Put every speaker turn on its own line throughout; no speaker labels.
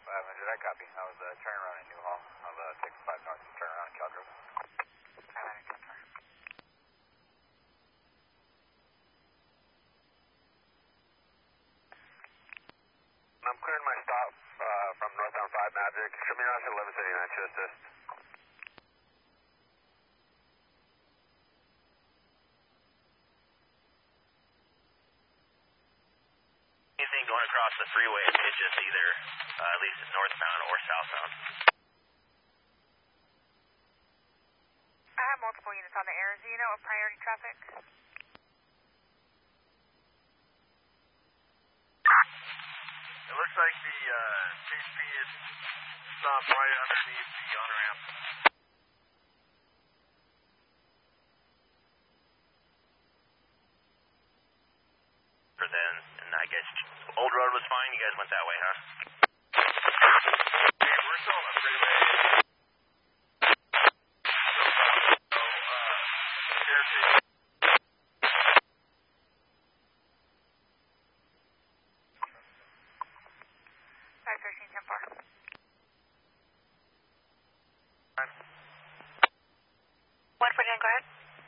500, I copy. I was turning around in Newhall. I'll take 5 north and turn around in Caldwell.
500, confirm.
I'm clearing my stop from northbound 5 Magic. Show me around to 1179 to assist.
Anything going across the freeway, it's just either at least northbound or southbound.
I have multiple units on the air. Do you know what priority traffic?
It looks like the HP is stopped right underneath the on-ramp. For then, and I guess Old Road was fine. You guys went that way, huh? Hey, we're still on the freeway.
Go ahead.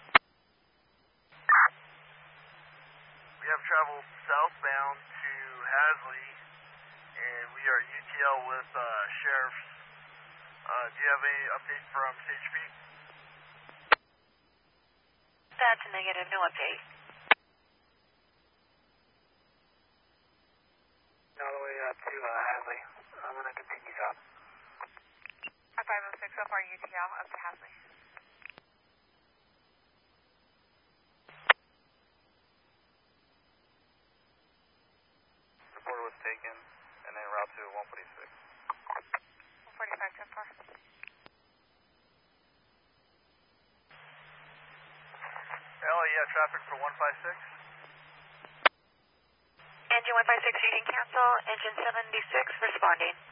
We have traveled southbound to Hasley, and we are UTL with sheriffs. Do you have any update from CHP?
That's a negative, no update.
All the way up to Hasley. I'm going to continue south.
506, so far UTL up to Hasley.
Reporter was taken, and then route to 146.
145, so far.
Yeah, traffic for 156.
Engine 156, you can cancel. Engine 76, responding.